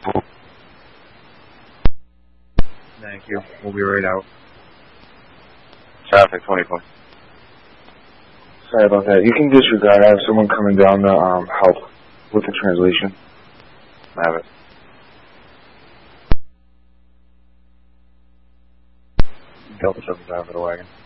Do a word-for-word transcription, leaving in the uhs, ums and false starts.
Thank you. We'll be right out. Traffic twenty-four. Sorry about that. You can disregard. I have someone coming down to um, help with the translation. Have it. Delta seven five for the wagon.